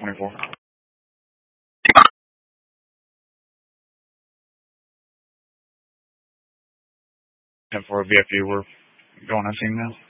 24. 10-4 VFU, we're going on scene now.